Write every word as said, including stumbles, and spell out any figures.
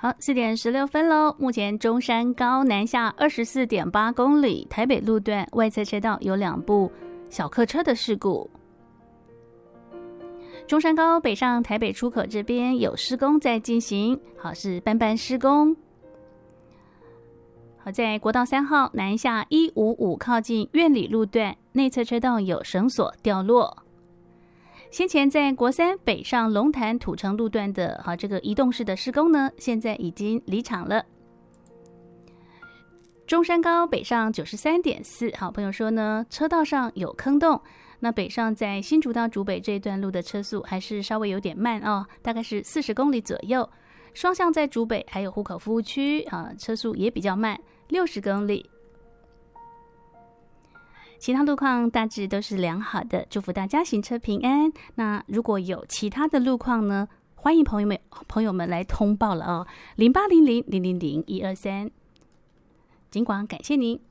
好，四点十六分喽。目前中山高南下二十四点八公里，台北路段外侧车道有两部小客车的事故。中山高北上台北出口这边有施工在进行，好，是班班施工。好，在国道三号南下一五五靠近苑里路段内侧车道有绳索掉落。先前在国三北上龙潭土城路段的好这个移动式的施工呢，现在已经离场了。中山高北上九十三点四，好朋友说呢，车道上有坑洞。那北上在新竹到竹北这一段路的车速还是稍微有点慢哦，大概是四十公里左右。双向在竹北还有湖口服务区啊，车速也比较慢，六十公里。其他路况大致都是良好的，祝福大家行车平安。那如果有其他的路况呢，欢迎朋友们朋友们来通报了哦，零八零零零零零一二三。尽管感谢您。